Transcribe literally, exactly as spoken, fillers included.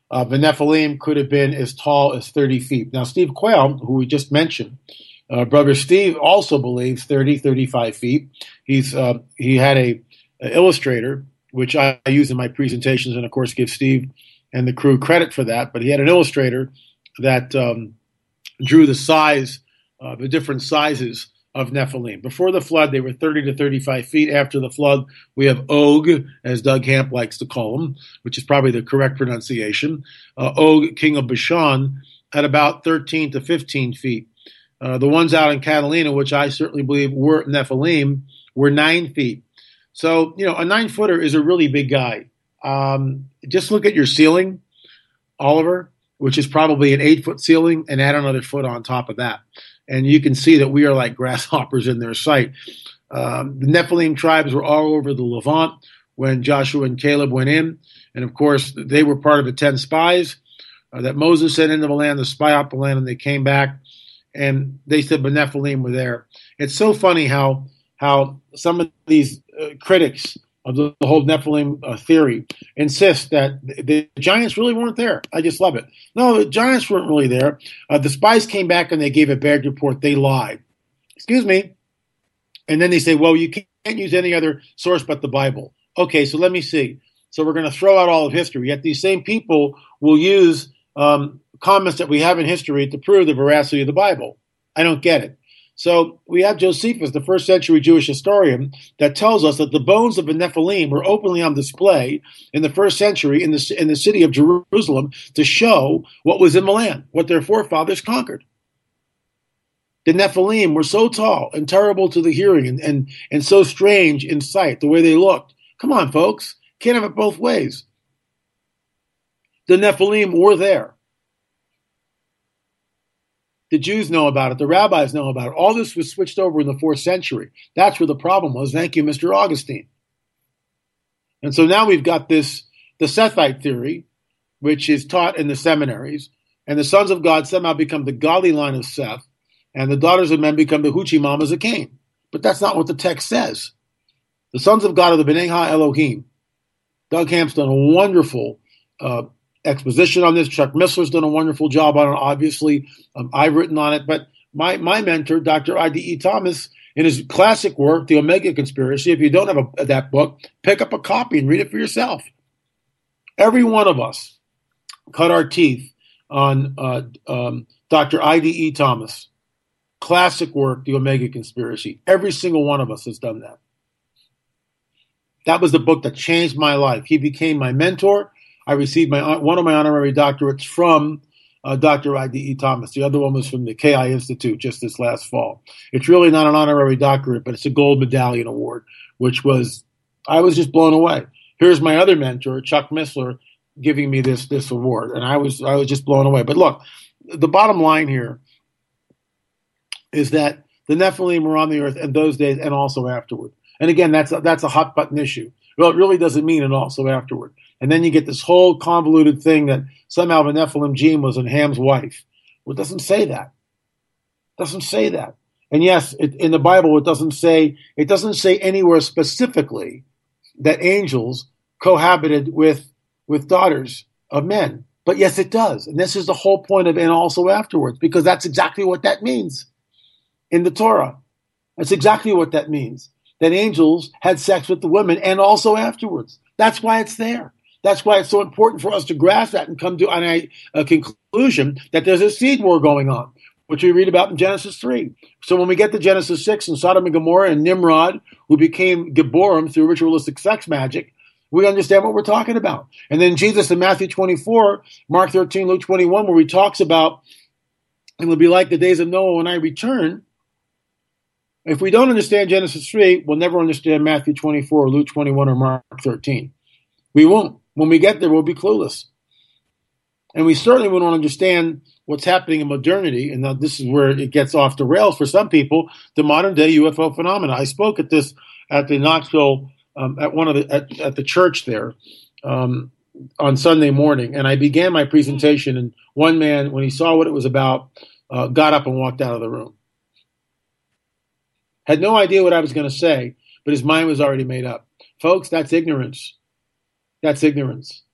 Uh, the Nephilim could have been as tall as thirty feet. Now, Steve Quayle, who we just mentioned, uh, brother Steve also believes thirty, thirty-five feet. He's uh, he had a, a illustrator, which I use in my presentations, and of course give Steve and the crew credit for that. But he had an illustrator that um, drew the size, uh, the different sizes of Nephilim. Before the flood, they were thirty to thirty-five feet. After the flood, we have Og, as Doug Hamp likes to call him, which is probably the correct pronunciation. Uh, Og, king of Bashan, at about thirteen to fifteen feet. Uh, the ones out in Catalina, which I certainly believe were Nephilim, were nine feet. So, you know, a nine-footer is a really big guy. Um, just look at your ceiling, Oliver, which is probably an eight-foot ceiling, and add another foot on top of that. And you can see that we are like grasshoppers in their sight. Um, the Nephilim tribes were all over the Levant when Joshua and Caleb went in. And, of course, they were part of the ten spies uh, that Moses sent into the land to spy out the land, and they came back. And they said the Nephilim were there. It's so funny how how some of these uh, critics of the, the whole Nephilim uh, theory insist that the, the giants really weren't there. I just love it. No, the giants weren't really there. Uh, the spies came back and they gave a bad report. They lied. Excuse me. And then they say, well, you can't use any other source but the Bible. Okay, so let me see. So we're going to throw out all of history. Yet these same people will use um, comments that we have in history to prove the veracity of the Bible. I don't get it. So we have Josephus, the first century Jewish historian, that tells us that the bones of the Nephilim were openly on display in the first century in the, in the city of Jerusalem to show what was in the land, what their forefathers conquered. The Nephilim were so tall and terrible to the hearing and, and, and so strange in sight, the way they looked. Come on, folks. Can't have it both ways. The Nephilim were there. The Jews know about it. The rabbis know about it. All this was switched over in the fourth century. That's where the problem was. Thank you, Mister Augustine. And so now we've got this, the Sethite theory, which is taught in the seminaries, and the sons of God somehow become the godly line of Seth, and the daughters of men become the hoochie mamas of Cain. But that's not what the text says. The sons of God are the B'nai Ha Elohim. Doug Hamp's done a wonderful uh, exposition on this. Chuck Missler's done a wonderful job on it, obviously. Um, I've written on it. But my, my mentor, Doctor I D E Thomas, in his classic work, The Omega Conspiracy, if you don't have a, that book, pick up a copy and read it for yourself. Every one of us cut our teeth on uh, um, Doctor I D E Thomas. Classic work, The Omega Conspiracy. Every single one of us has done that. That was the book that changed my life. He became my mentor. I received my one of my honorary doctorates from uh, Doctor I D E Thomas. The other one was from the K I Institute just this last fall. It's really not an honorary doctorate, but it's a gold medallion award, which was, I was just blown away. Here's my other mentor, Chuck Missler, giving me this, this award. And I was, I was just blown away. But look, the bottom line here is that the Nephilim were on the earth in those days and also afterward. And again, that's a, that's a hot button issue. Well, it really doesn't mean and also afterward. And then you get this whole convoluted thing that somehow the Nephilim gene was in Ham's wife. Well, it doesn't say that. It doesn't say that. And yes, it, in the Bible, it doesn't say it doesn't say anywhere specifically that angels cohabited with with daughters of men. But yes, it does. And this is the whole point of and also afterwards, because that's exactly what that means in the Torah. That's exactly what that means. That angels had sex with the women and also afterwards. That's why it's there. That's why it's so important for us to grasp that and come to a, a conclusion that there's a seed war going on, which we read about in Genesis three. So when we get to Genesis six and Sodom and Gomorrah and Nimrod, who became Gibborim through ritualistic sex magic, we understand what we're talking about. And then Jesus in Matthew twenty-four, Mark thirteen, Luke twenty-one, where he talks about, it will be like the days of Noah when I return. If we don't understand Genesis three, we'll never understand Matthew twenty-four, or Luke twenty-one, or Mark thirteen. We won't. When we get there, we'll be clueless. And we certainly won't understand what's happening in modernity, and this is where it gets off the rails for some people, the modern-day U F O phenomena. I spoke at this, at the Knoxville, um, at one of the, at, at the church there um, on Sunday morning, and I began my presentation, and one man, when he saw what it was about, uh, got up and walked out of the room. Had no idea what I was going to say, but his mind was already made up. Folks, that's ignorance. That's ignorance.